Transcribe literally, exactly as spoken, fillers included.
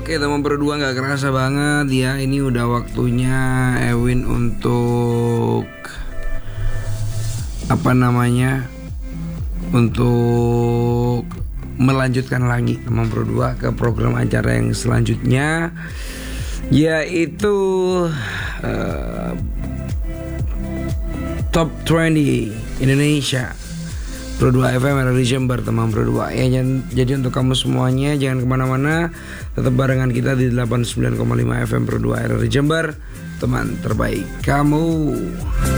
Oke teman berdua, gak kerasa banget ya, ini udah waktunya Ewin untuk Apa namanya Untuk melanjutkan lagi teman berdua ke program acara yang selanjutnya, yaitu uh, Top dua puluh Indonesia Pro dua F M R R I Jember teman Pro dua ya. Jadi untuk kamu semuanya jangan kemana-mana, tetap barengan kita di delapan puluh sembilan koma lima F M Pro dua R R I Jember, teman terbaik kamu.